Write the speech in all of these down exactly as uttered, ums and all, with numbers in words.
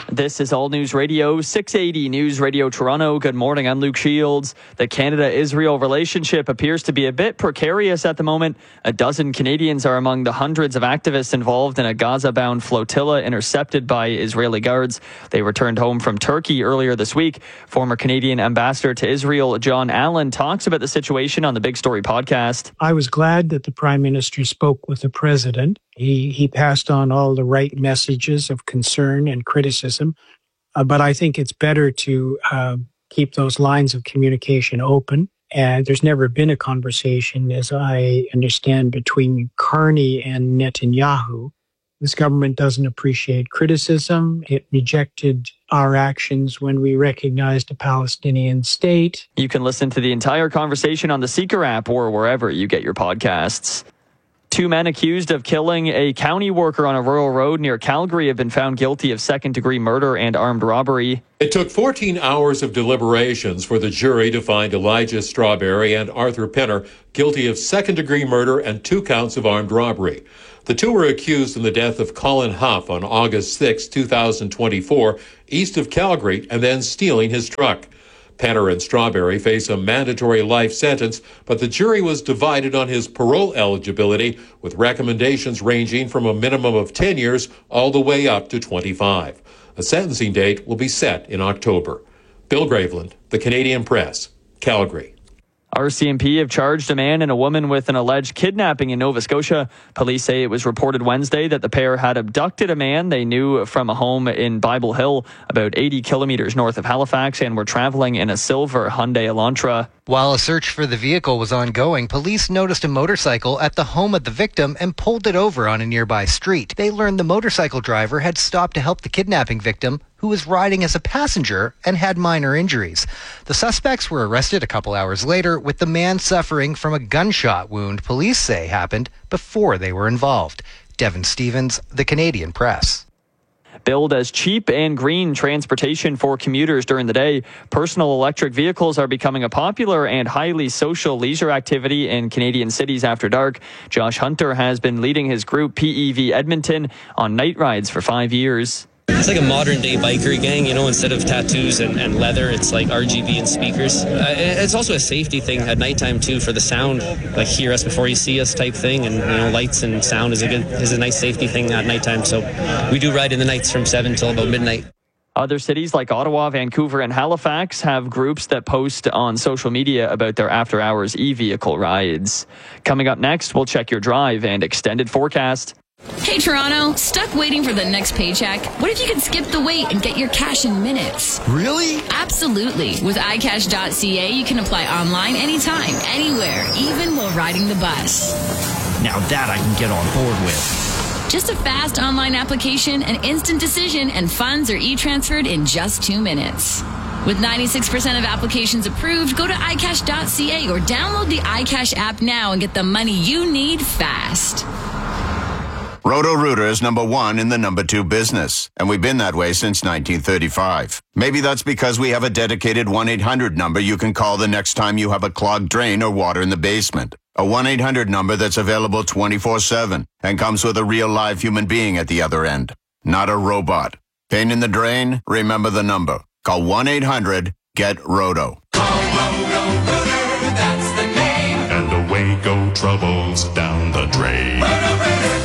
This is All News Radio, six eighty News Radio Toronto. Good morning, I'm Luke Shields. The Canada-Israel relationship appears to be a bit precarious at the moment. A dozen Canadians are among the hundreds of activists involved in a Gaza-bound flotilla intercepted by Israeli guards. They returned home from Turkey earlier this week. Former Canadian ambassador to Israel, John Allen, talks about the situation on the Big Story podcast. I was glad that the Prime Minister spoke with the President. He he passed on all the right messages of concern and criticism. Uh, but I think it's better to uh, keep those lines of communication open. And there's never been a conversation, as I understand, between Carney and Netanyahu. This government doesn't appreciate criticism. It rejected our actions when we recognized a Palestinian state. You can listen to the entire conversation on the Seeker app or wherever you get your podcasts. Two men accused of killing a county worker on a rural road near Calgary have been found guilty of second-degree murder and armed robbery. It took fourteen hours of deliberations for the jury to find Elijah Strawberry and Arthur Penner guilty of second-degree murder and two counts of armed robbery. The two were accused in the death of Colin Huff on August sixth, twenty twenty-four, east of Calgary, and then stealing his truck. Penner and Strawberry face a mandatory life sentence, but the jury was divided on his parole eligibility, with recommendations ranging from a minimum of ten years all the way up to twenty-five. A sentencing date will be set in October. Bill Graveland, The Canadian Press, Calgary. R C M P have charged a man and a woman with an alleged kidnapping in Nova Scotia. Police say it was reported Wednesday that the pair had abducted a man they knew from a home in Bible Hill, about eighty kilometers north of Halifax, and were traveling in a silver Hyundai Elantra. While a search for the vehicle was ongoing, police noticed a motorcycle at the home of the victim and pulled it over on a nearby street. They learned the motorcycle driver had stopped to help the kidnapping victim, who was riding as a passenger and had minor injuries. The suspects were arrested a couple hours later, with the man suffering from a gunshot wound police say happened before they were involved. Devin Stevens, The Canadian Press. Billed as cheap and green transportation for commuters during the day, personal electric vehicles are becoming a popular and highly social leisure activity in Canadian cities after dark. Josh Hunter has been leading his group P E V Edmonton on night rides for five years. It's like a modern day biker gang, you know, instead of tattoos and, and leather, it's like R G B and speakers. Uh, it's also a safety thing at nighttime too, for the sound, like hear us before you see us type thing, and you know, lights and sound is a good is a nice safety thing at nighttime. So we do ride in the nights from seven till about midnight. Other cities like Ottawa, Vancouver, and Halifax have groups that post on social media about their after-hours e-vehicle rides. Coming up next, we'll check your drive and extended forecast. Hey Toronto, stuck waiting for the next paycheck? What if you could skip the wait and get your cash in minutes? Really? Absolutely. With i cash dot c a, you can apply online anytime, anywhere, even while riding the bus. Now that I can get on board with. Just a fast online application, an instant decision, and funds are e-transferred in just two minutes. With ninety-six percent of applications approved, go to i cash dot c a or download the iCash app now and get the money you need fast. Roto-Rooter is number one in the number two business, and we've been that way since nineteen thirty-five. Maybe that's because we have a dedicated one eight hundred number you can call the next time you have a clogged drain or water in the basement. A one eight hundred number that's available twenty-four seven and comes with a real live human being at the other end, not a robot. Pain in the drain? Remember the number. Call one eight hundred get roto. Call Roto-Rooter, that's the name. And away go troubles down the drain. Roto-Rooter.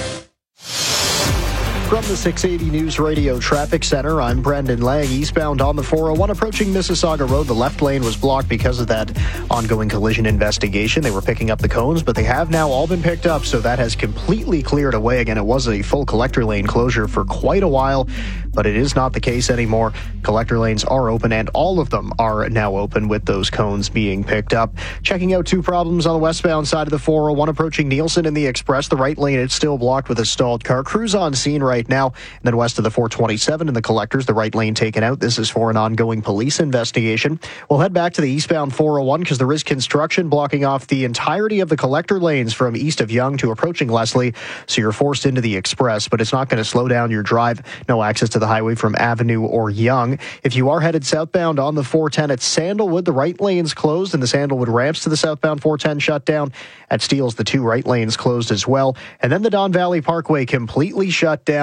From the six eighty News Radio Traffic Center, I'm Brendan Lang. Eastbound on the four oh one approaching Mississauga Road. The left lane was blocked because of that ongoing collision investigation. They were picking up the cones, but they have now all been picked up, so that has completely cleared away. Again, it was a full collector lane closure for quite a while, but it is not the case anymore. Collector lanes are open, and all of them are now open with those cones being picked up. Checking out two problems on the westbound side of the four oh one approaching Nielsen in the Express. The right lane is still blocked with a stalled car. Crews on scene right now. And then west of the four twenty-seven in the collectors, the right lane taken out. This is for an ongoing police investigation. We'll head back to the eastbound four oh one because there is construction blocking off the entirety of the collector lanes from east of Yonge to approaching Leslie. So you're forced into the Express, but it's not going to slow down your drive. No access to the highway from Avenue or Yonge. If you are headed southbound on the four ten at Sandalwood, the right lane's closed and the Sandalwood ramps to the southbound four ten shut down. At Steeles, the two right lanes closed as well. And then the Don Valley Parkway completely shut down.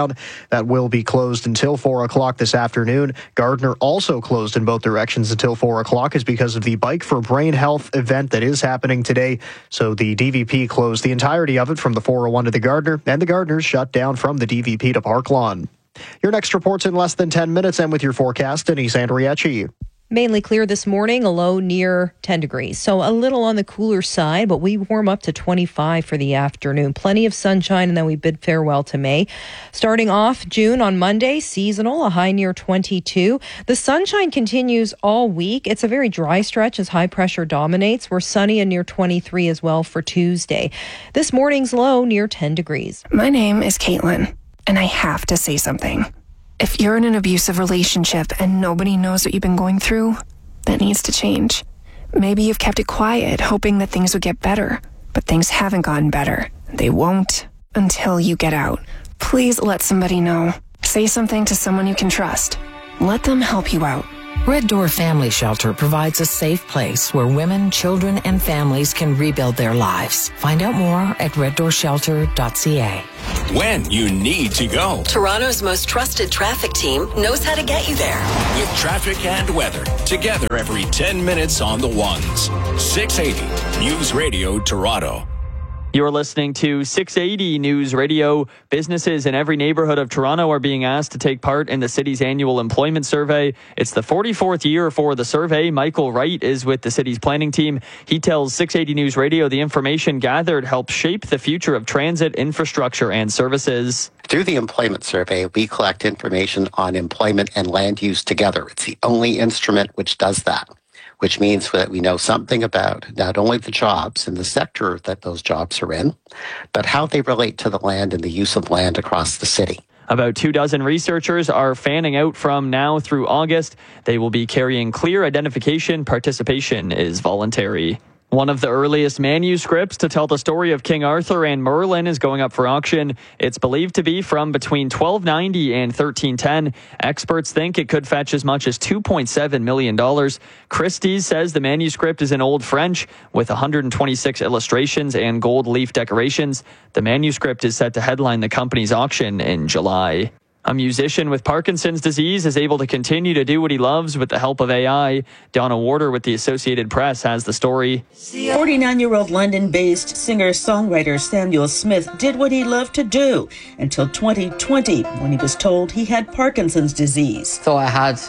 Parklawn. That will be closed until four o'clock this afternoon. Gardner also closed in both directions until four o'clock is because of the Bike for Brain Health event that is happening today. So the D V P closed the entirety of it from the four oh one to the Gardner, and the Gardner's shut down from the D V P to Parklawn. Your next report's in less than ten minutes, and with your forecast, Denise Andriachi. Mainly clear this morning, a low near ten degrees. So a little on the cooler side, but we warm up to twenty-five for the afternoon. Plenty of sunshine, and then we bid farewell to May. Starting off June on Monday, seasonal, a high near twenty-two. The sunshine continues all week. It's a very dry stretch as high pressure dominates. We're sunny and near twenty-three as well for Tuesday. This morning's low near ten degrees. My name is Caitlin, and I have to say something. If you're in an abusive relationship and nobody knows what you've been going through, that needs to change. Maybe you've kept it quiet, hoping that things would get better, but things haven't gotten better. They won't until you get out. Please let somebody know. Say something to someone you can trust. Let them help you out. Red Door Family Shelter provides a safe place where women, children, and families can rebuild their lives. Find out more at red door shelter dot c a. When you need to go. Toronto's most trusted traffic team knows how to get you there. With traffic and weather, together every ten minutes on the ones. six eighty News Radio Toronto. You're listening to six eighty News Radio. Businesses in every neighborhood of Toronto are being asked to take part in the city's annual employment survey. It's the forty-fourth year for the survey. Michael Wright is with the city's planning team. He tells six eighty News Radio the information gathered helps shape the future of transit, infrastructure, and services. Through the employment survey, we collect information on employment and land use together. It's the only instrument which does that, which means that we know something about not only the jobs and the sector that those jobs are in, but how they relate to the land and the use of land across the city. About two dozen researchers are fanning out from now through August. They will be carrying clear identification. Participation is voluntary. One of the earliest manuscripts to tell the story of King Arthur and Merlin is going up for auction. It's believed to be from between twelve ninety and thirteen ten. Experts think it could fetch as much as two point seven million dollars. Christie's says the manuscript is in Old French with one hundred twenty-six illustrations and gold leaf decorations. The manuscript is set to headline the company's auction in July. A musician with Parkinson's disease is able to continue to do what he loves with the help of A I. Donna Warder with the Associated Press has the story. forty-nine-year-old London-based singer-songwriter Samuel Smith did what he loved to do until twenty twenty when he was told he had Parkinson's disease. Thought I had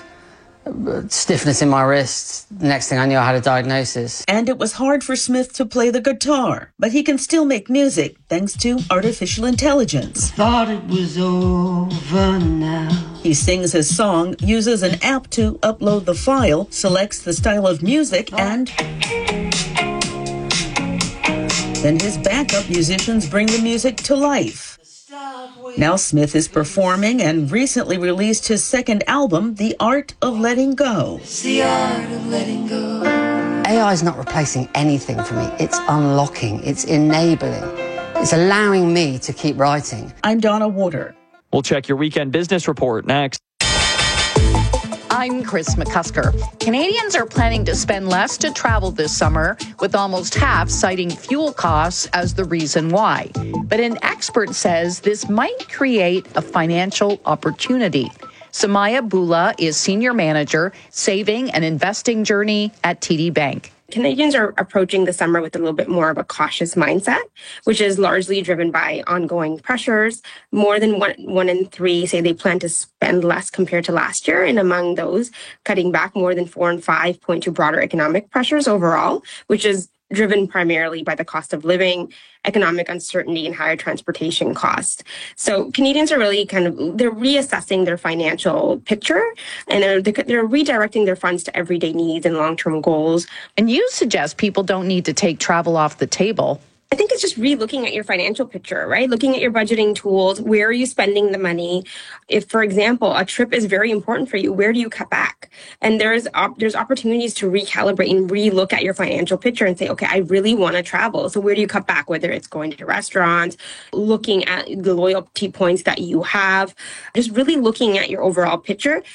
stiffness in my wrist. The next thing I knew, I had a diagnosis. And it was hard for Smith to play the guitar, but he can still make music thanks to artificial intelligence. Thought it was over now. He sings his song, uses an app to upload the file, selects the style of music, and then his backup musicians bring the music to life. Now Smith is performing and recently released his second album, The Art of Letting Go. It's the art of letting go. A I is not replacing anything for me. It's unlocking. It's enabling. It's allowing me to keep writing. I'm Donna Warder. We'll check your weekend business report next. I'm Chris McCusker. Canadians are planning to spend less to travel this summer, with almost half citing fuel costs as the reason why. But an expert says this might create a financial opportunity. Samaya Bula is Senior Manager, Saving and Investing Journey at T D Bank. Canadians are approaching the summer with a little bit more of a cautious mindset, which is largely driven by ongoing pressures. More than one, one in three say they plan to spend less compared to last year. And among those, cutting back more than four and five point to broader economic pressures overall, which is driven primarily by the cost of living, economic uncertainty, and higher transportation costs. So Canadians are really kind of, they're reassessing their financial picture, and they're, they're redirecting their funds to everyday needs and long-term goals. And you suggest people don't need to take travel off the table. I think it's just re-looking at your financial picture, right? Looking at your budgeting tools. Where are you spending the money? If, for example, a trip is very important for you, where do you cut back? And there's op- there's opportunities to recalibrate and re-look at your financial picture and say, okay, I really want to travel. So where do you cut back? Whether it's going to restaurants, looking at the loyalty points that you have, just really looking at your overall picture.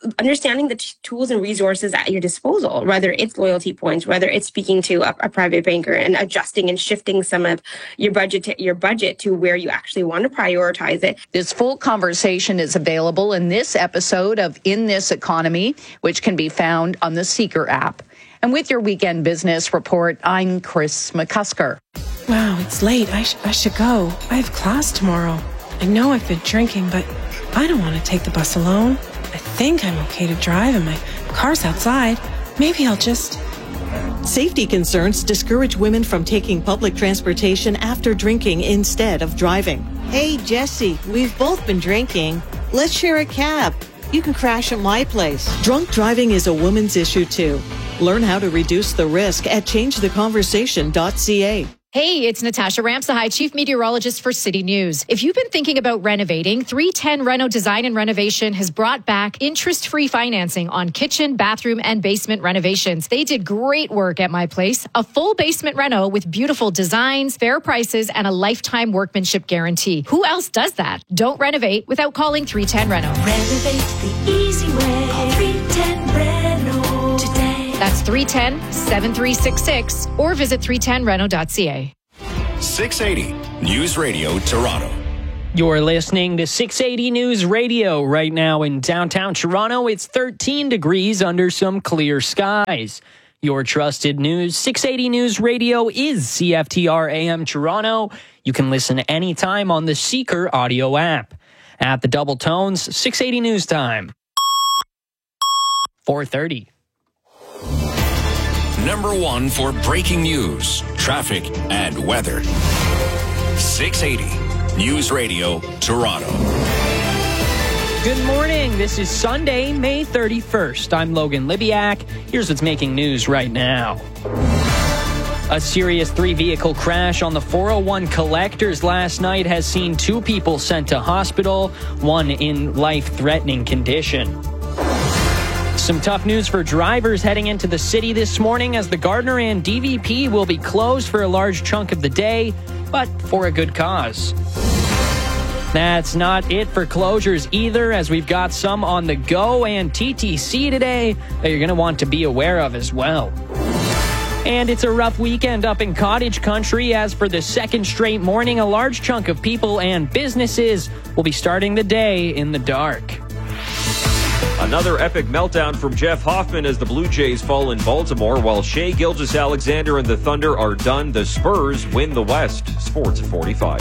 understanding the t- tools and resources at your disposal, whether it's loyalty points, whether it's speaking to a, a private banker and adjusting and shifting some of your budget to, your budget to where you actually want to prioritize it. This full conversation is available in this episode of In This Economy, which can be found on the Seeker app. And with your weekend business report, I'm Chris McCusker. Wow, it's late. I, sh- I should go. I have class tomorrow. I know I've been drinking, but I don't want to take the bus alone. I think I'm okay to drive and my car's outside. Maybe I'll just... Safety concerns discourage women from taking public transportation after drinking instead of driving. Hey, Jesse, we've both been drinking. Let's share a cab. You can crash at my place. Drunk driving is a woman's issue, too. Learn how to reduce the risk at change the conversation dot c a. Hey, it's Natasha Ramsahai, Chief Meteorologist for City News. If you've been thinking about renovating, three ten Reno Design and Renovation has brought back interest-free financing on kitchen, bathroom, and basement renovations. They did great work at my place. A full basement reno with beautiful designs, fair prices, and a lifetime workmanship guarantee. Who else does that? Don't renovate without calling three ten Reno. Renovate the easy way. Call three ten Reno today. That's three one zero, seven three six six or visit three ten reno dot c a. six eighty News Radio Toronto. You're listening to six eighty News Radio. Right now in downtown Toronto, it's thirteen degrees under some clear skies. Your trusted news, six eighty News Radio is C F T R A M Toronto. You can listen anytime on the Seeker audio app. At the Double Tones, six eighty News Time. four thirty. Number one for breaking news, traffic, and weather. six eighty News Radio Toronto. Good morning. This is Sunday, May thirty-first. I'm Logan Libiak. Here's what's making news right now. A serious three-vehicle crash on the four oh one Collectors last night has seen two people sent to hospital, one in life-threatening condition. Some tough news for drivers heading into the city this morning, as the Gardner and D V P will be closed for a large chunk of the day, but for a good cause. That's not it for closures either, as we've got some on the go and T T C today that you're going to want to be aware of as well. And it's a rough weekend up in cottage country, as for the second straight morning, a large chunk of people and businesses will be starting the day in the dark. Another epic meltdown from Jeff Hoffman as the Blue Jays fall in Baltimore, while Shea Gilgeous-Alexander and the Thunder are done. The Spurs win the West. Sports at forty-five.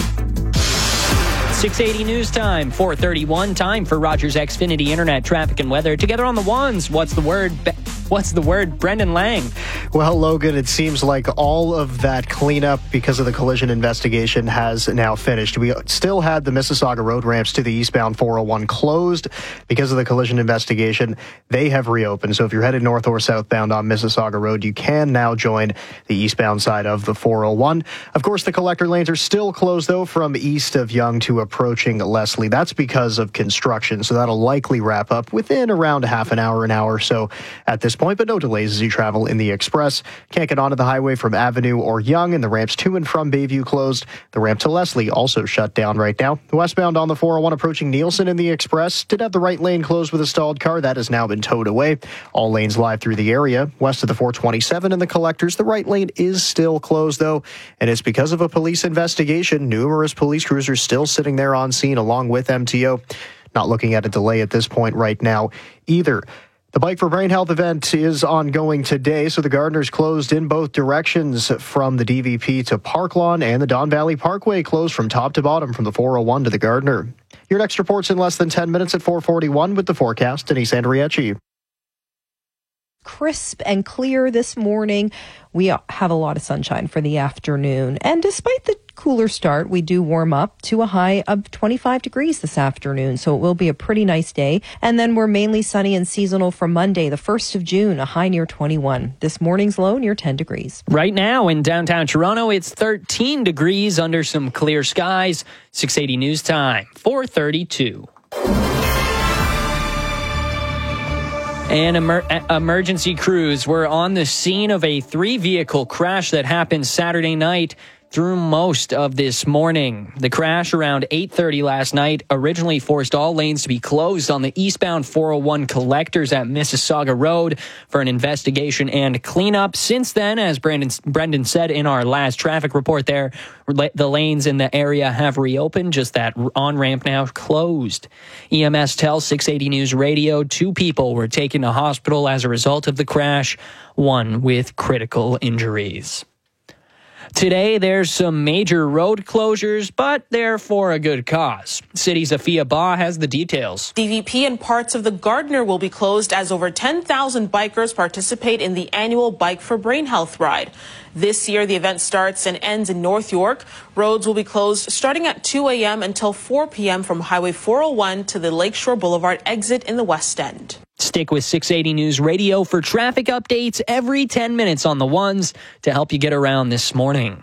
six eighty News Time, four thirty-one. Time for Rogers Xfinity Internet traffic and weather. Together on the ones, what's the word? Be- what's the word? Brendan Lang. Well, Logan, it seems like all of that cleanup because of the collision investigation has now finished. We still had the Mississauga road ramps to the eastbound four oh one closed because of the collision investigation. They have reopened. So if you're headed north or southbound on Mississauga Road, you can now join the eastbound side of the four oh one. Of course, the collector lanes are still closed, though, from east of Yonge to approaching Leslie. That's because of construction. So that'll likely wrap up within around half an hour, an hour or so at this point, but no delays as you travel in the express. Can't get onto the highway from Avenue or Yonge, and the ramps to and from Bayview closed. The ramp to Leslie also shut down right now. Westbound on the four oh one approaching Nielsen in the express did have the right lane closed with a stalled car. That has now been towed away. All lanes live through the area. West of the four twenty-seven and the collectors, the right lane is still closed, though, and it's because of a police investigation. Numerous police cruisers still sitting there on scene along with M T O. Not looking at a delay at this point right now either. The Bike for Brain Health event is ongoing today, so the Gardner's closed in both directions from the D V P to Park Lawn, and the Don Valley Parkway closed from top to bottom from the four oh one to the Gardner. Your next report's in less than ten minutes at four forty-one with the forecast. Denise Andriecci. Crisp and clear this morning. We have a lot of sunshine for the afternoon. And despite the cooler start, we do warm up to a high of twenty-five degrees this afternoon. So it will be a pretty nice day. And then we're mainly sunny and seasonal for Monday, the first of June, a high near twenty-one. This morning's low near ten degrees. Right now in downtown Toronto, it's thirteen degrees under some clear skies. six eighty News Time, four thirty-two. And emer- emergency crews were on the scene of a three-vehicle crash that happened Saturday night. through most of this morning. The crash around eight thirty last night originally forced all lanes to be closed on the eastbound four oh one collectors at Mississauga Road for an investigation and cleanup. Since then, as Brandon, Brendan said in our last traffic report there, the lanes in the area have reopened, just that on-ramp now closed. E M S tells six eighty News Radio two people were taken to hospital as a result of the crash, one with critical injuries. Today, there's some major road closures, but they're for a good cause. City's Afia Ba has the details. D V P and parts of the Gardiner will be closed as over ten thousand bikers participate in the annual Bike for Brain Health ride. This year, the event starts and ends in North York. Roads will be closed starting at two a.m. until four p.m. from Highway four oh one to the Lakeshore Boulevard exit in the West End. Stick with six eighty News Radio for traffic updates every ten minutes on the ones to help you get around this morning.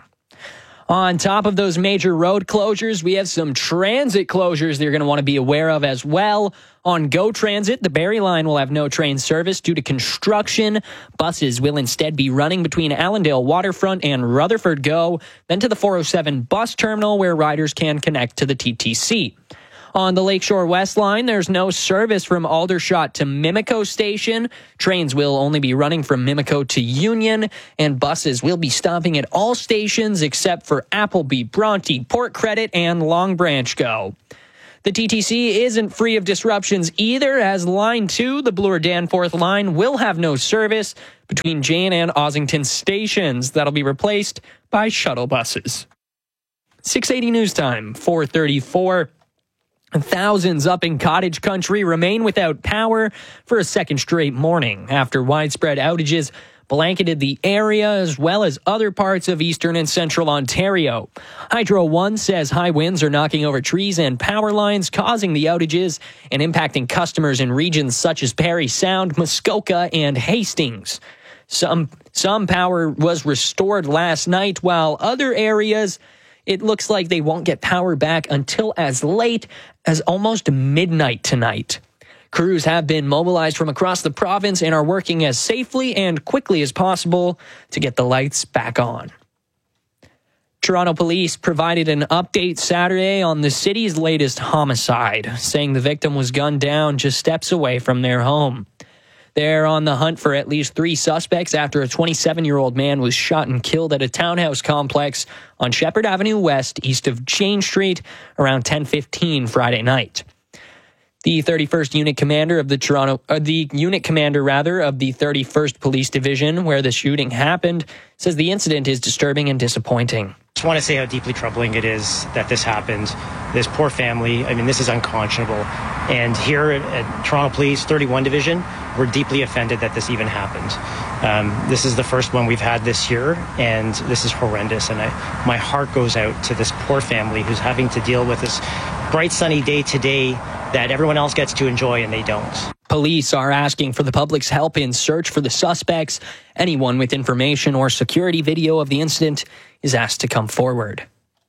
On top of those major road closures, we have some transit closures that you're going to want to be aware of as well. On GO Transit, the Barrie Line will have no train service due to construction. Buses will instead be running between Allendale Waterfront and Rutherford GO, then to the four oh seven bus terminal where riders can connect to the T T C. On the Lakeshore West Line, there's no service from Aldershot to Mimico Station. Trains will only be running from Mimico to Union, and buses will be stopping at all stations except for Appleby, Bronte, Port Credit, and Long Branch GO. The T T C isn't free of disruptions either, as Line two, the Bloor-Danforth line, will have no service between Jane and Ossington stations. That'll be replaced by shuttle buses. six eighty News Time, four thirty-four. Thousands up in cottage country remain without power for a second straight morning after widespread outages blanketed the area as well as other parts of eastern and central Ontario. Hydro One says high winds are knocking over trees and power lines, causing the outages and impacting customers in regions such as Parry Sound, Muskoka, and Hastings. Some, some power was restored last night, while other areas, it looks like they won't get power back until as late as almost midnight tonight. Crews have been mobilized from across the province and are working as safely and quickly as possible to get the lights back on. Toronto police provided an update Saturday on the city's latest homicide, saying the victim was gunned down just steps away from their home. They're on the hunt for at least three suspects after a twenty-seven-year-old man was shot and killed at a townhouse complex on Shepherd Avenue West, east of Jane Street, around ten fifteen Friday night. The thirty-first Unit Commander of the Toronto, uh, the Unit Commander rather of the thirty-first Police Division, where the shooting happened, says the incident is disturbing and disappointing. Just want to say how deeply troubling it is that this happened. This poor family, I mean, this is unconscionable. And here at, at Toronto Police thirty-one Division, we're deeply offended that this even happened. Um, this is the first one we've had this year, and this is horrendous. And I, my heart goes out to this poor family who's having to deal with this bright, sunny day today that everyone else gets to enjoy and they don't. Police are asking for the public's help in search for the suspects. Anyone with information or security video of the incident is asked to come forward.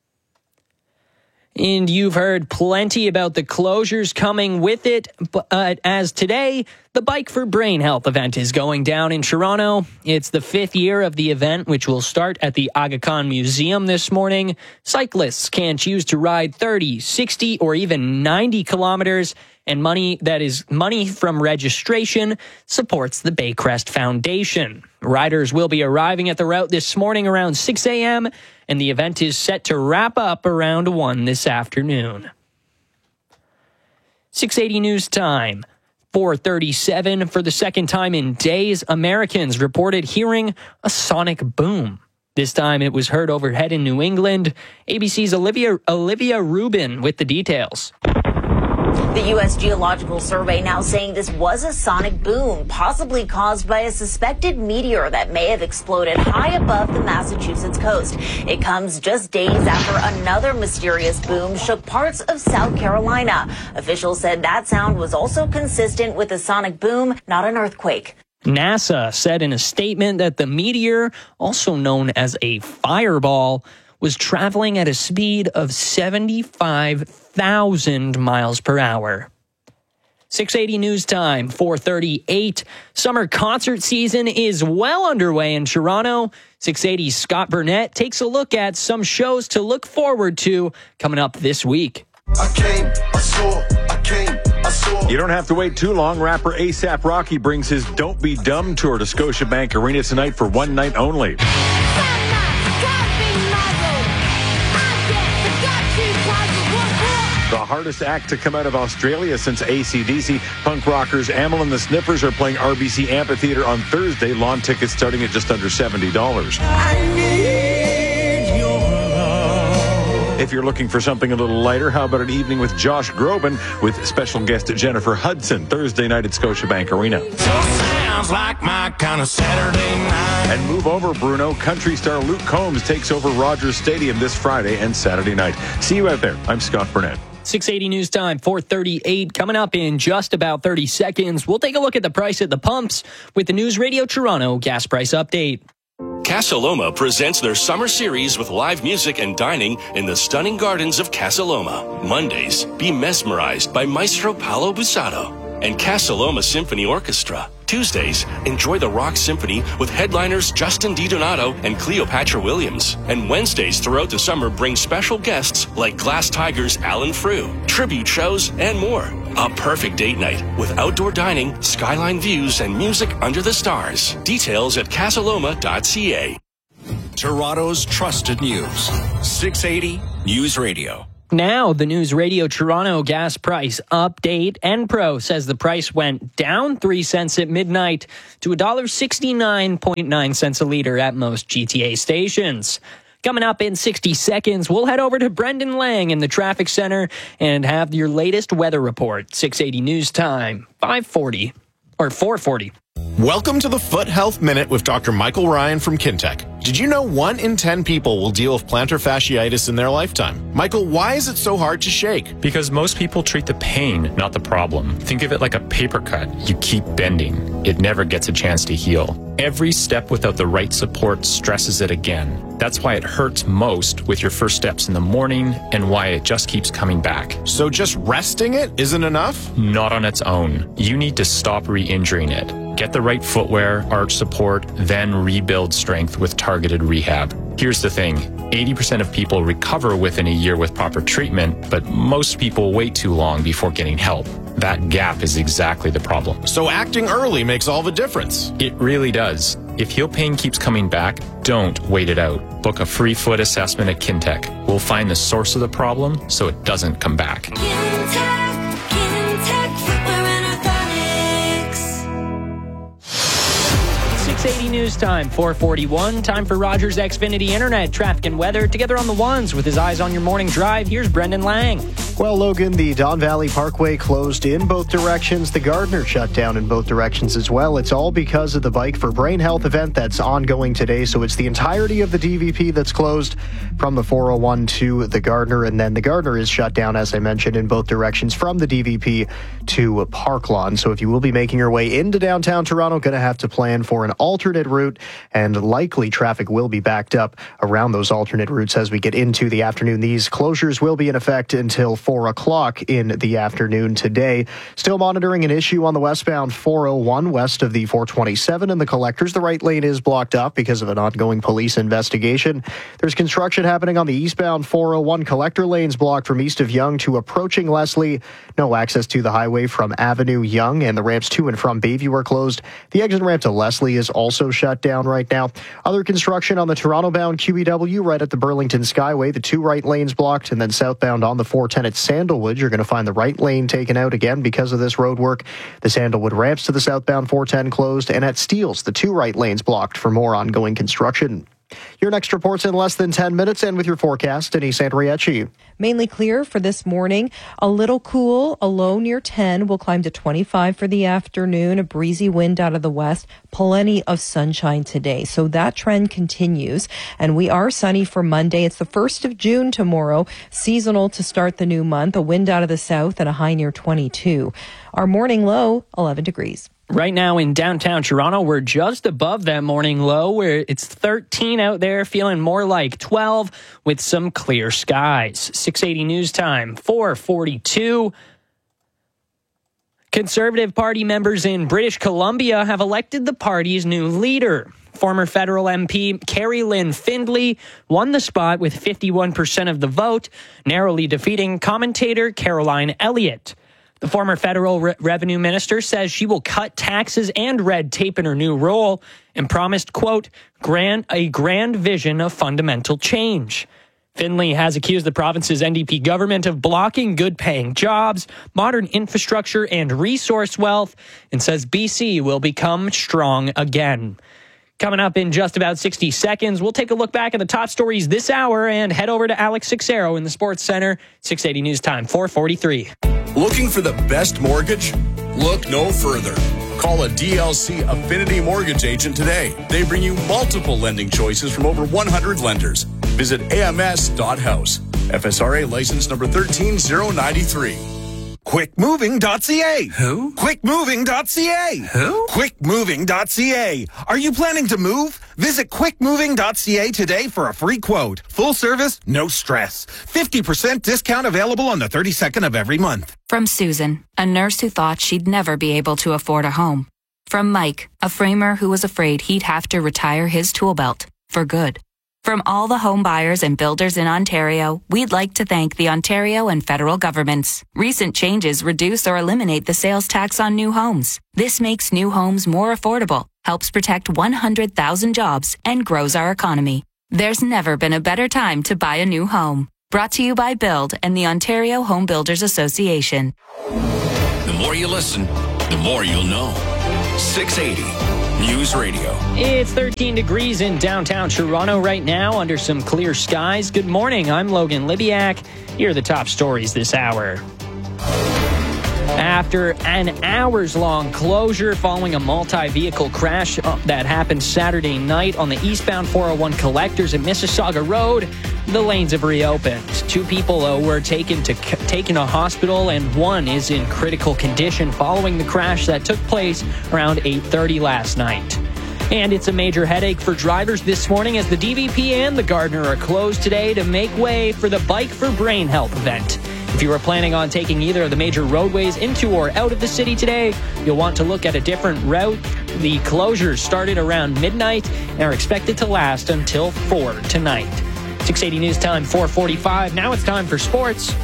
And you've heard plenty about the closures coming with it, but uh, as today, the Bike for Brain Health event is going down in Toronto. It's the fifth year of the event, which will start at the Aga Khan Museum this morning. Cyclists can choose to ride thirty, sixty, or even ninety kilometers, and money that is money from registration supports the Baycrest Foundation. Riders will be arriving at the route this morning around six a.m., and the event is set to wrap up around one this afternoon. six eighty News Time, four thirty-seven. For the second time in days, Americans reported hearing a sonic boom. This time it was heard overhead in New England. A B C's Olivia, Olivia Rubin with the details. The U S Geological Survey now saying this was a sonic boom, possibly caused by a suspected meteor that may have exploded high above the Massachusetts coast. It comes just days after another mysterious boom shook parts of South Carolina. Officials said that sound was also consistent with a sonic boom, not an earthquake. NASA said in a statement that the meteor, also known as a fireball, was traveling at a speed of seventy-five thousand miles per hour. six eighty News Time, four thirty-eight. Summer concert season is well underway in Toronto. six eighty's Scott Burnett takes a look at some shows to look forward to coming up this week. I came, I saw, I came, I saw. You don't have to wait too long. Rapper ASAP Rocky brings his Don't Be Dumb tour to Scotiabank Arena tonight for one night only. The hardest act to come out of Australia since A C D C. Punk rockers Amyl and the Sniffers are playing R B C Amphitheatre on Thursday. Lawn tickets starting at just under seventy dollars. If you're looking for something a little lighter, how about an evening with Josh Groban with special guest Jennifer Hudson Thursday night at Scotiabank Arena. Sounds like my kind of Saturday night. And move over, Bruno. Country star Luke Combs takes over Rogers Stadium this Friday and Saturday night. See you out there. I'm Scott Burnett. six eighty News Time, four thirty-eight. Coming up in just about thirty seconds, we'll take a look at the price at the pumps with the News Radio Toronto gas price update. Casa Loma presents their summer series with live music and dining in the stunning gardens of Casa Loma. Mondays, be mesmerized by Maestro Paolo Bussato and Casa Loma Symphony Orchestra. Tuesdays, enjoy the Rock Symphony with headliners Justin DiDonato and Cleopatra Williams. And Wednesdays throughout the summer bring special guests like Glass Tigers Alan Frew, tribute shows, and more. A perfect date night with outdoor dining, skyline views, and music under the stars. Details at casaloma dot c a. Toronto's trusted news. six eighty News Radio. Now, the News Radio Toronto gas price update. Enpro says the price went down three cents at midnight to one dollar sixty-nine point nine cents a liter at most G T A stations. Coming up in sixty seconds, we'll head over to Brendan Lang in the traffic center and have your latest weather report. six eighty News Time, five forty or four forty. Welcome to the Foot Health Minute with Doctor Michael Ryan from Kintec. Did you know one in ten people will deal with plantar fasciitis in their lifetime? Michael, why is it so hard to shake? Because most people treat the pain, not the problem. Think of it like a paper cut. You keep bending. It never gets a chance to heal. Every step without the right support stresses it again. That's why it hurts most with your first steps in the morning and why it just keeps coming back. So just resting it isn't enough? Not on its own. You need to stop re-injuring it. Get the right footwear, arch support, then rebuild strength with targeted rehab. Here's the thing, eighty percent of people recover within a year with proper treatment, but most people wait too long before getting help. That gap is exactly the problem. So acting early makes all the difference. It really does. If heel pain keeps coming back, don't wait it out. Book a free foot assessment at Kintec. We'll find the source of the problem so it doesn't come back. six eighty News Time, four forty-one. Time for Rogers Xfinity Internet, traffic and weather. Together on the ones with his eyes on your morning drive, here's Brendan Lang. Well, Logan, the Don Valley Parkway closed in both directions. The Gardner shut down in both directions as well. It's all because of the Bike for Brain Health event that's ongoing today. So it's the entirety of the D V P that's closed from the four oh one to the Gardner. And then the Gardner is shut down, as I mentioned, in both directions from the D V P to Park Lawn. So if you will be making your way into downtown Toronto, going to have to plan for an alternate route, and likely traffic will be backed up around those alternate routes as we get into the afternoon. These closures will be in effect until four o'clock in the afternoon today. Still monitoring an issue on the westbound four oh one west of the four twenty-seven and the Collectors. The right lane is blocked up because of an ongoing police investigation. There's construction happening on the eastbound four oh one. Collector lanes blocked from east of Yonge to approaching Leslie. No access to the highway from Avenue Yonge, and the ramps to and from Bayview are closed. The exit ramp to Leslie is also shut down right now. Other construction on the Toronto-bound Q E W right at the Burlington Skyway. The two right lanes blocked, and then southbound on the four ten at Sandalwood, you're going to find the right lane taken out again because of this road work. The Sandalwood ramps to the southbound four ten closed, and at Steeles, the two right lanes blocked for more ongoing construction. Your next report's in less than ten minutes, and with your forecast, Denise Andriecci. Mainly clear for this morning. A little cool, a low near ten. Will climb to twenty-five for the afternoon. A breezy wind out of the west. Plenty of sunshine today. So that trend continues. And we are sunny for Monday. It's the first of June tomorrow. Seasonal to start the new month. A wind out of the south and a high near twenty-two. Our morning low, eleven degrees. Right now in downtown Toronto, we're just above that morning low where it's thirteen out there, feeling more like twelve with some clear skies. six eighty News Time, four forty-two. Conservative Party members in British Columbia have elected the party's new leader. Former federal M P Carrie Lynn Findlay won the spot with fifty-one percent of the vote, narrowly defeating commentator Caroline Elliott. The former federal re- revenue minister says she will cut taxes and red tape in her new role and promised, quote, grand, a grand vision of fundamental change. Findlay has accused the province's N D P government of blocking good-paying jobs, modern infrastructure, and resource wealth, and says B C will become strong again. Coming up in just about sixty seconds, we'll take a look back at the top stories this hour and head over to Alex Sixero in the Sports Center. six eighty News Time, four forty-three. Looking for the best mortgage? Look no further. Call a D L C Affinity Mortgage agent today. They bring you multiple lending choices from over one hundred lenders. Visit A M S dot house. F S R A license number one three zero nine three. quick moving dot c a. Who? quick moving dot c a. Who? quick moving dot c a. Are you planning to move? Visit quick moving dot c a today for a free quote. Full service, no stress. fifty percent discount available on the thirty-second of every month. From Susan, a nurse who thought she'd never be able to afford a home. From Mike, a framer who was afraid he'd have to retire his tool belt for good. From all the home buyers and builders in Ontario, we'd like to thank the Ontario and federal governments. Recent changes reduce or eliminate the sales tax on new homes. This makes new homes more affordable, helps protect one hundred thousand jobs, and grows our economy. There's never been a better time to buy a new home. Brought to you by Build and the Ontario Home Builders Association. The more you listen, the more you'll know. six eighty News Radio. It's thirteen degrees in downtown Toronto right now under some clear skies. Good morning. I'm Logan Libiak. Here are the top stories this hour. After an hours-long closure following a multi-vehicle crash that happened Saturday night on the eastbound four oh one collectors at Mississauga Road, the lanes have reopened. Two people uh, were taken to taken to hospital, and one is in critical condition following the crash that took place around eight thirty last night. And it's a major headache for drivers this morning as the D V P and the Gardiner are closed today to make way for the Bike for Brain Health event. If you were planning on taking either of the major roadways into or out of the city today, you'll want to look at a different route. The closures started around midnight and are expected to last until four tonight. six eighty News Time, four forty-five. Now it's time for sports.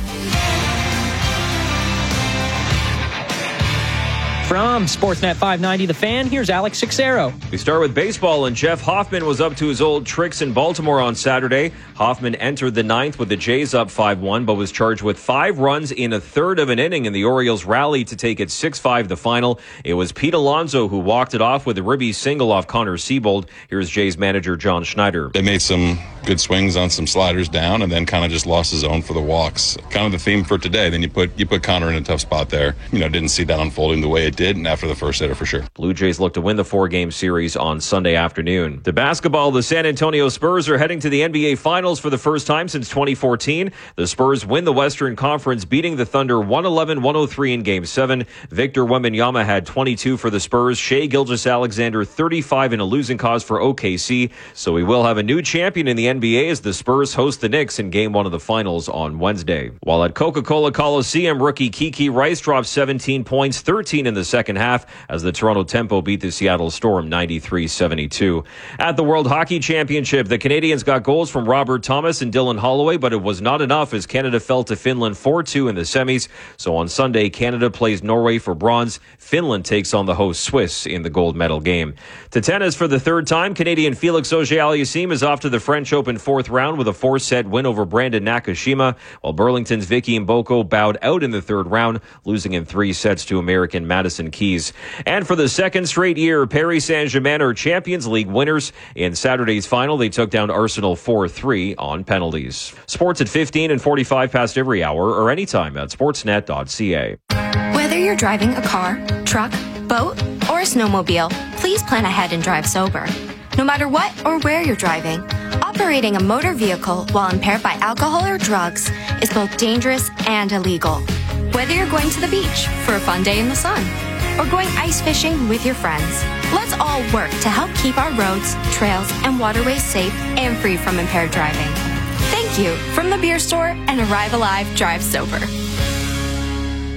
From Sportsnet five ninety The Fan, here's Alex Sixero. We start with baseball, and Jeff Hoffman was up to his old tricks in Baltimore on Saturday. Hoffman entered the ninth with the Jays up five one, but was charged with five runs in a third of an inning, and the Orioles rallied to take it six five the final. It was Pete Alonso who walked it off with a ribby single off Connor Siebold. Here's Jays manager John Schneider. They made some good swings on some sliders down and then kind of just lost his own for the walks. Kind of the theme for today. Then you put you put Connor in a tough spot there. You know, didn't see that unfolding the way it did, and after the first hitter for sure. Blue Jays look to win the four-game series on Sunday afternoon. To basketball, the San Antonio Spurs are heading to the N B A Finals for the first time since twenty fourteen. The Spurs win the Western Conference, beating the Thunder one eleven one oh three in Game seven. Victor Wembanyama had twenty-two for the Spurs. Shai Gilgeous-Alexander thirty-five in a losing cause for O K C. So we will have a new champion in the N B A as the Spurs host the Knicks in Game one of the Finals on Wednesday. While at Coca-Cola Coliseum, rookie Kiki Rice dropped seventeen points, thirteen in the second half, as the Toronto Tempo beat the Seattle Storm ninety-three seventy-two. At the World Hockey Championship, the Canadians got goals from Robert Thomas and Dylan Holloway, but it was not enough as Canada fell to Finland four two in the semis. So on Sunday, Canada plays Norway for bronze. Finland takes on the host Swiss in the gold medal game. To tennis for the third time, Canadian Felix Auger-Aliassime is off to the French Open fourth round with a four-set win over Brandon Nakashima, while Burlington's Vicky Mboko bowed out in the third round, losing in three sets to American Madison Keys. And for the second straight year, Paris Saint-Germain are Champions League winners. In Saturday's final, they took down Arsenal four three on penalties. Sports at fifteen and forty-five past every hour or anytime at sportsnet dot c a. Whether you're driving a car, truck, boat, or a snowmobile, please plan ahead and drive sober. No matter what or where you're driving, operating a motor vehicle while impaired by alcohol or drugs is both dangerous and illegal. Whether you're going to the beach for a fun day in the sun, or going ice fishing with your friends, let's all work to help keep our roads, trails, and waterways safe and free from impaired driving. Thank you from the Beer Store and Arrive Alive Drive Sober.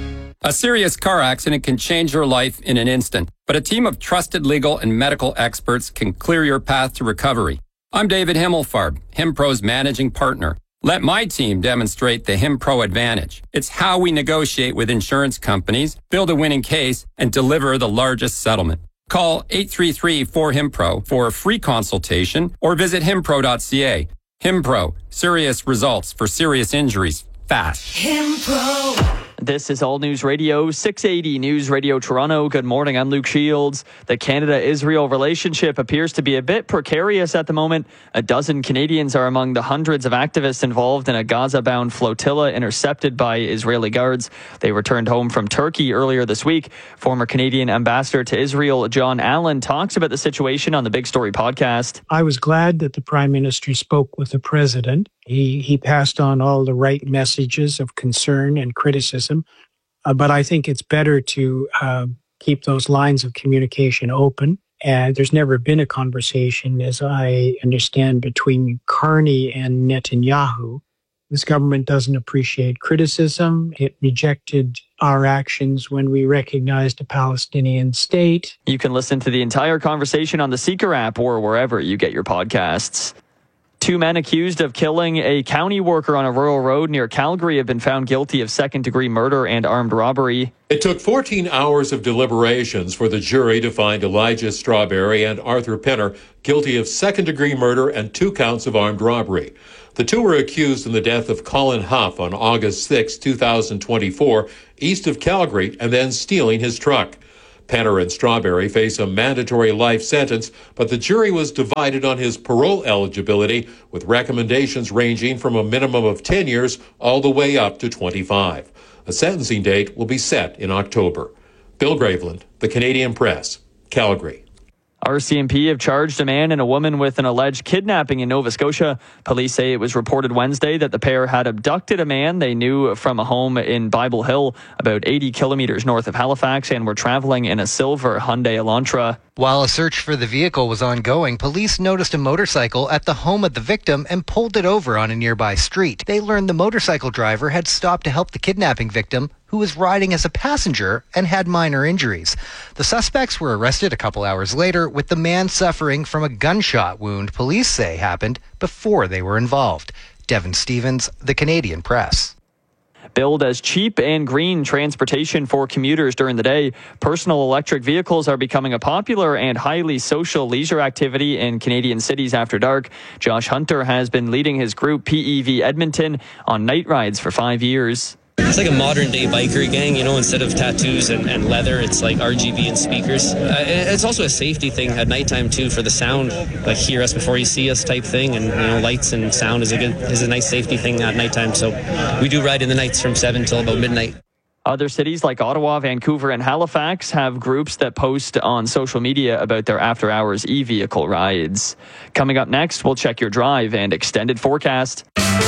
A serious car accident can change your life in an instant, but a team of trusted legal and medical experts can clear your path to recovery. I'm David Himmelfarb, HimPro's managing partner. Let my team demonstrate the HimPro advantage. It's how we negotiate with insurance companies, build a winning case, and deliver the largest settlement. Call eight three three, four, HIMPRO for a free consultation or visit himpro dot c a. HimPro, serious results for serious injuries, fast. HimPro. This is All News Radio, six eighty News Radio Toronto. Good morning, I'm Luke Shields. The Canada-Israel relationship appears to be a bit precarious at the moment. A dozen Canadians are among the hundreds of activists involved in a Gaza-bound flotilla intercepted by Israeli guards. They returned home from Turkey earlier this week. Former Canadian ambassador to Israel, John Allen, talks about the situation on the Big Story podcast. I was glad that the Prime Minister spoke with the President. He he passed on all the right messages of concern and criticism, uh, but I think it's better to uh, keep those lines of communication open. And there's never been a conversation, as I understand, between Carney and Netanyahu. This government doesn't appreciate criticism. It rejected our actions when we recognized a Palestinian state. You can listen to the entire conversation on the Seeker app or wherever you get your podcasts. Two men accused of killing a county worker on a rural road near Calgary have been found guilty of second-degree murder and armed robbery. It took fourteen hours of deliberations for the jury to find Elijah Strawberry and Arthur Penner guilty of second-degree murder and two counts of armed robbery. The two were accused in the death of Colin Huff on August sixth, two thousand twenty-four, east of Calgary, and then stealing his truck. Penner and Strawberry face a mandatory life sentence, but the jury was divided on his parole eligibility, with recommendations ranging from a minimum of ten years all the way up to twenty-five. A sentencing date will be set in October. Bill Graveland, The Canadian Press, Calgary. R C M P have charged a man and a woman with an alleged kidnapping in Nova Scotia. Police say it was reported Wednesday that the pair had abducted a man they knew from a home in Bible Hill, about eighty kilometers north of Halifax, and were traveling in a silver Hyundai Elantra. While a search for the vehicle was ongoing, police noticed a motorcycle at the home of the victim and pulled it over on a nearby street. They learned the motorcycle driver had stopped to help the kidnapping victim, who was riding as a passenger and had minor injuries. The suspects were arrested a couple hours later, with the man suffering from a gunshot wound police say happened before they were involved. Devin Stevens, The Canadian Press. Billed as cheap and green transportation for commuters during the day, personal electric vehicles are becoming a popular and highly social leisure activity in Canadian cities after dark. Josh Hunter has been leading his group P E V Edmonton on night rides for five years. It's like a modern day biker gang, you know, instead of tattoos and, and leather, it's like R G B and speakers. Uh, it's also a safety thing at nighttime too, for the sound, like hear us before you see us type thing, and you know, lights and sound is a good is a nice safety thing at nighttime. So we do ride in the nights from seven till about midnight. Other cities like Ottawa, Vancouver, and Halifax have groups that post on social media about their after-hours e-vehicle rides. Coming up next, we'll check your drive and extended forecast.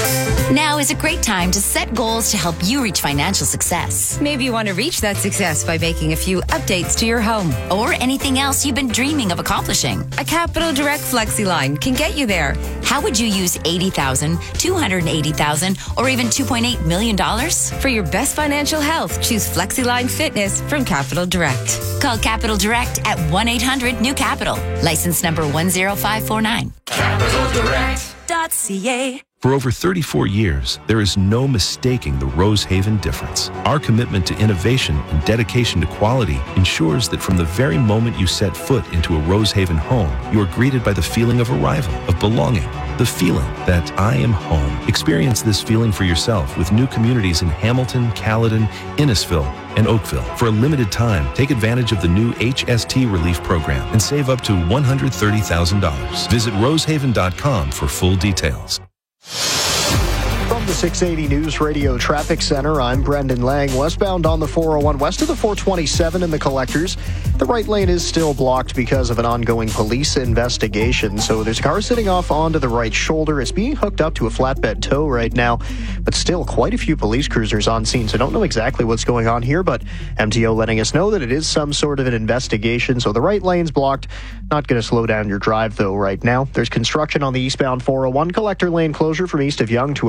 Now is a great time to set goals to help you reach financial success. Maybe you want to reach that success by making a few updates to your home. Or anything else you've been dreaming of accomplishing. A Capital Direct Flexi line can get you there. How would you use eighty thousand dollars, two hundred eighty thousand dollars, or even two point eight million dollars? For your best financial health, choose FlexiLine Fitness from Capital Direct. Call Capital Direct at one eight hundred new capital. License number one zero five four nine. Capital Direct dot C A. For over thirty-four years, there is no mistaking the Rosehaven difference. Our commitment to innovation and dedication to quality ensures that from the very moment you set foot into a Rosehaven home, you are greeted by the feeling of arrival, of belonging, the feeling that I am home. Experience this feeling for yourself with new communities in Hamilton, Caledon, Innisfil, and Oakville. For a limited time, take advantage of the new H S T Relief Program and save up to one hundred thirty thousand dollars. Visit rosehaven dot com for full details. From the six eighty News Radio Traffic Center, I'm Brendan Lang. Westbound on the four oh one, west of the four twenty-seven in the Collectors. The right lane is still blocked because of an ongoing police investigation. So there's a car sitting off onto the right shoulder. It's being hooked up to a flatbed tow right now, but still quite a few police cruisers on scene. So I don't know exactly what's going on here, but M T O letting us know that it is some sort of an investigation. So the right lane's blocked. Not going to slow down your drive, though, right now. There's construction on the eastbound four oh one, Collector Lane closure from east of Yonge to approaching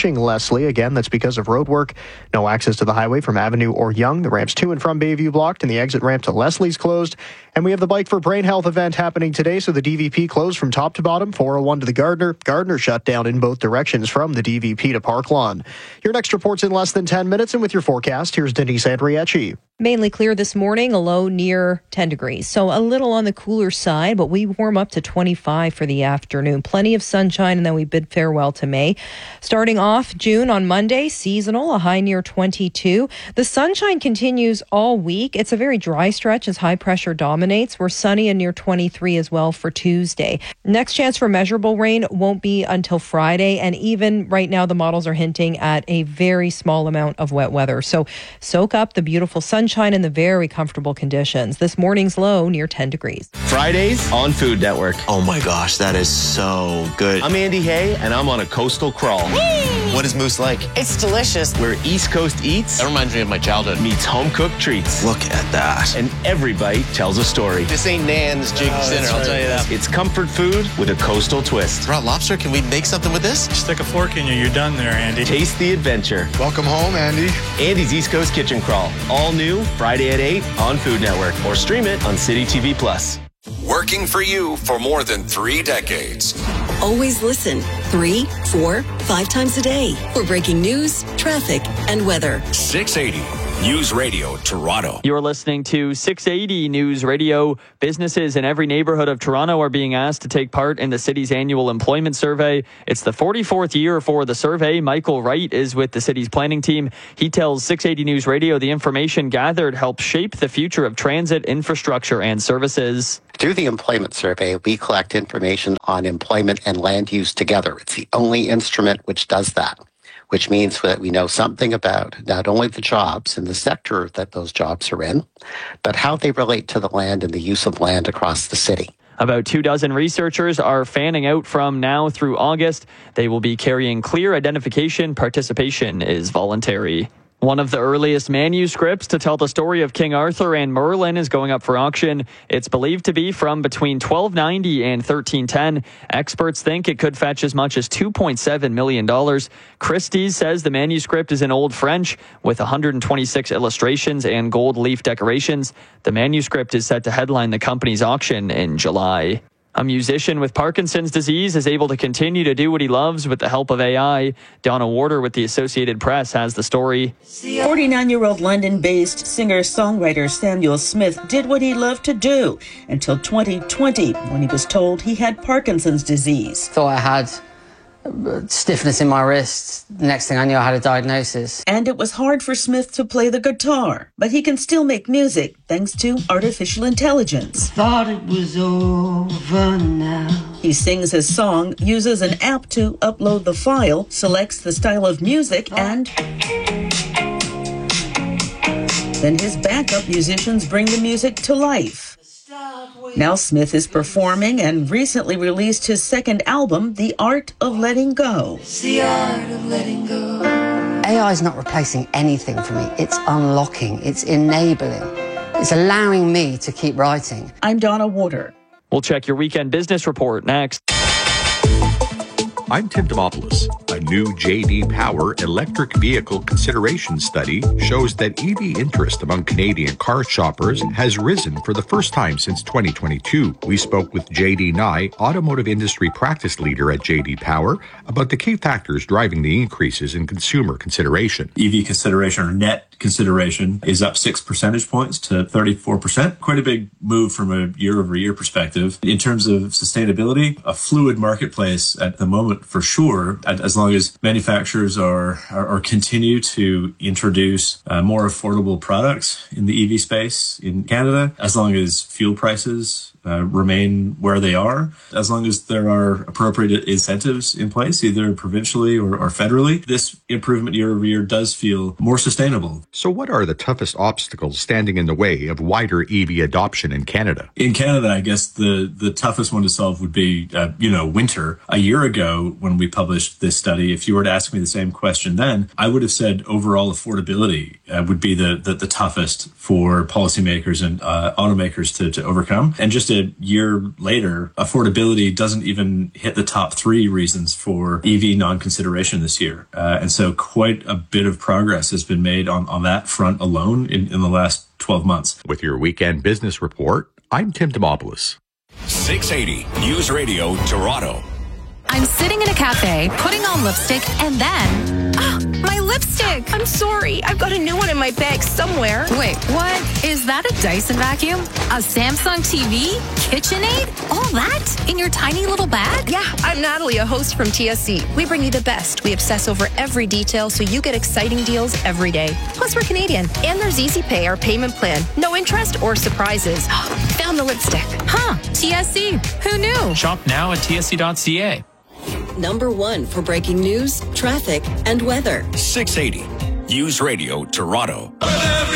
approaching Leslie. Again, that's because of road work. No access to the highway from Avenue or Yonge. The ramps to and from Bayview blocked, and the exit ramp to Leslie's closed. And we have the Bike for Brain Health event happening today, so the D V P closed from top to bottom, four oh one to the Gardner. Gardner shut down in both directions from the D V P to Park Lawn. Your next report's in less than ten minutes, and with your forecast, here's Denise Andriachi. Mainly clear this morning, a low near ten degrees. So a little on the cooler side, but we warm up to twenty-five for the afternoon. Plenty of sunshine, and then we bid farewell to May. Starting off June on Monday, seasonal, a high near twenty-two. The sunshine continues all week. It's a very dry stretch as high pressure dominates. We're sunny and near twenty-three as well for Tuesday. Next chance for measurable rain won't be until Friday, and even right now the models are hinting at a very small amount of wet weather. So soak up the beautiful sunshine and the very comfortable conditions. This morning's low near ten degrees. Fridays on Food Network. Oh my gosh, that is so good. I'm Andy Hay, and I'm on a coastal crawl. Whee! What is Moose like? It's delicious. Where East Coast eats. That reminds me of my childhood. Meets home-cooked treats. Look at that. And every bite tells a story. This ain't Nan's Jig oh, Dinner, I'll right. tell you that. It's comfort food with a coastal twist. Raw lobster, can we make something with this? Stick a fork in you, you're done there, Andy. Taste the adventure. Welcome home, Andy. Andy's East Coast Kitchen Crawl. All new, Friday at eight on Food Network. Or stream it on City T V Plus. Working for you for more than three decades. Always listen three, four, five times a day for breaking news, traffic, and weather. six eighty News Radio Toronto. You're listening to six eighty News Radio. Businesses in every neighborhood of Toronto are being asked to take part in the city's annual employment survey. It's the forty-fourth year for the survey. Michael Wright is with the city's planning team. He tells six eighty News Radio the information gathered helps shape the future of transit, infrastructure, and services. Through the employment survey, we collect information on employment and land use together. It's the only instrument which does that, which means that we know something about not only the jobs and the sector that those jobs are in, but how they relate to the land and the use of land across the city. About two dozen researchers are fanning out from now through August. They will be carrying clear identification. Participation is voluntary. One of the earliest manuscripts to tell the story of King Arthur and Merlin is going up for auction. It's believed to be from between twelve ninety and thirteen ten. Experts think it could fetch as much as two point seven million dollars. Christie's says the manuscript is in Old French with one hundred twenty-six illustrations and gold leaf decorations. The manuscript is set to headline the company's auction in July. A musician with Parkinson's disease is able to continue to do what he loves with the help of A I. Donna Warder with the Associated Press has the story. forty-nine-year-old London-based singer-songwriter Samuel Smith did what he loved to do until twenty twenty, when he was told he had Parkinson's disease. Thought I had stiffness in my wrist. The next thing I knew, I had a diagnosis. And it was hard for Smith to play the guitar, but he can still make music thanks to artificial intelligence. Thought it was over now. He sings his song, uses an app to upload the file, selects the style of music, and then his backup musicians bring the music to life. Now Smith is performing and recently released his second album, The Art of Letting Go. It's the art of letting go. A I is not replacing anything for me. It's unlocking. It's enabling. It's allowing me to keep writing. I'm Donna Warder. We'll check your weekend business report next. I'm Tim Demopoulos. A new J D Power electric vehicle consideration study shows that E V interest among Canadian car shoppers has risen for the first time since twenty twenty-two. We spoke with J D Nye, automotive industry practice leader at J D Power, about the key factors driving the increases in consumer consideration. E V consideration, or net consideration, is up six percentage points to thirty-four percent. Quite a big move from a year-over-year perspective. In terms of sustainability, a fluid marketplace at the moment, for sure, as long as manufacturers are, are or continue to introduce uh, more affordable products in the E V space in Canada, as long as fuel prices uh, remain where they are, as long as there are appropriate incentives in place, either provincially or, or federally, this improvement year over year does feel more sustainable. So what are the toughest obstacles standing in the way of wider E V adoption in Canada? In Canada, I guess the, the toughest one to solve would be, uh, you know, winter. A year ago, when we published this study, study, if you were to ask me the same question then, I would have said overall affordability uh, would be the, the, the toughest for policymakers and uh, automakers to, to overcome. And just a year later, affordability doesn't even hit the top three reasons for E V non-consideration this year. Uh, and so quite a bit of progress has been made on, on that front alone in, in the last twelve months. With your weekend business report, I'm Tim Demopoulos. six eighty News Radio Toronto. I'm sitting in a cafe, putting on lipstick, and then... Ah, my lipstick! I'm sorry. I've got a new one in my bag somewhere. Wait, what? Is that a Dyson vacuum? A Samsung T V? KitchenAid? All that? In your tiny little bag? Yeah, I'm Natalie, a host from T S C. We bring you the best. We obsess over every detail so you get exciting deals every day. Plus, we're Canadian. And there's Easy Pay, our payment plan. No interest or surprises. Found the lipstick. Huh, T S C. Who knew? Shop now at T S C dot C A. Number one for breaking news, traffic, and weather. six eighty News Radio Toronto.